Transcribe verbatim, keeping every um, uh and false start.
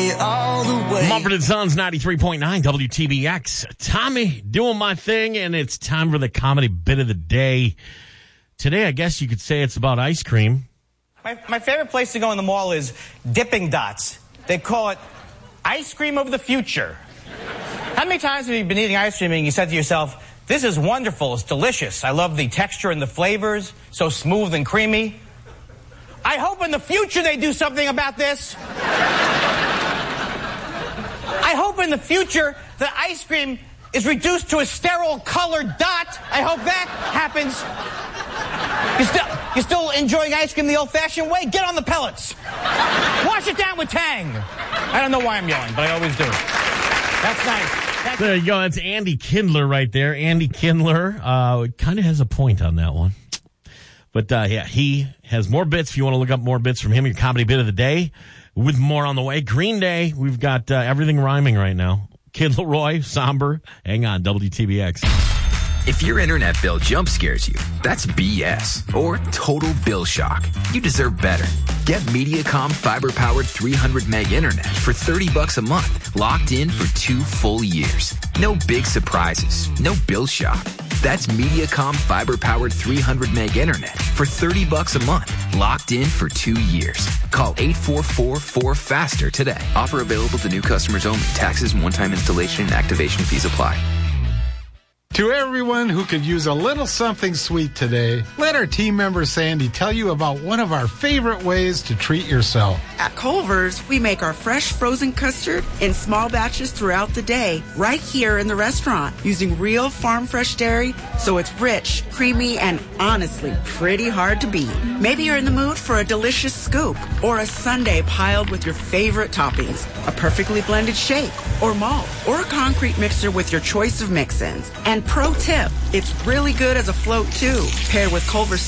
me all the way. Mumford and Sons, ninety-three point nine W T B X. Tommy doing my thing, and it's time for the comedy bit of the day. Today, I guess you could say it's about ice cream. My, my favorite place to go in the mall is Dipping Dots. They call it ice cream of the future. How many times have you been eating ice cream and you said to yourself, this is wonderful, it's delicious. I love the texture and the flavors, so smooth and creamy. I hope in the future they do something about this. I hope in the future the ice cream is reduced to a sterile colored dot. I hope that happens. You still, you still enjoying ice cream the old-fashioned way? Get on the pellets. Wash it down with Tang. I don't know why I'm yelling, but I always do. That's nice. That's there you go. That's Andy Kindler right there. Andy Kindler uh, kind of has a point on that one. But, uh, yeah, he has more bits. If you want to look up more bits from him, your comedy bit of the day, with more on the way. Green Day, we've got uh, everything rhyming right now. Kid Leroy, Somber, hang on, W T B X. If your internet bill jump scares you, that's B S or total bill shock. You deserve better. Get Mediacom fiber-powered three hundred meg internet for thirty bucks a month, locked in for two full years. No big surprises, no bill shock. That's Mediacom fiber-powered three hundred meg internet for thirty bucks a month, locked in for two years. Call eight four four, four faster today. Offer available to new customers only. Taxes and one-time installation and activation fees apply. To everyone who could use a little something sweet today, let our team member Sandy tell you about one of our favorite ways to treat yourself. At Culver's, we make our fresh frozen custard in small batches throughout the day, right here in the restaurant, using real farm fresh dairy, so it's rich, creamy, and honestly pretty hard to beat. Maybe you're in the mood for a delicious scoop or a sundae piled with your favorite toppings, a perfectly blended shake or malt, or a concrete mixer with your choice of mix-ins. And pro tip, it's really good as a float too, paired with Culver's